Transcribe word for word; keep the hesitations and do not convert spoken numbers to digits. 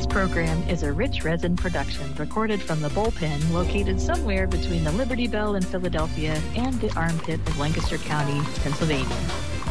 This program is a Rich Resin production recorded from the bullpen located somewhere between the Liberty Bell in Philadelphia and the armpit of Lancaster County, Pennsylvania.